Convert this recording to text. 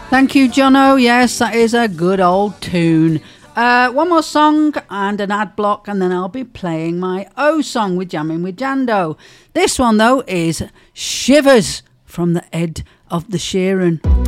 Thank you, Jono. Yes, that is a good old tune. One more song and an ad block, and then I'll be playing my O song with Jamming with Jando. This one, though, is Shivers from the Ed of the Sheeran.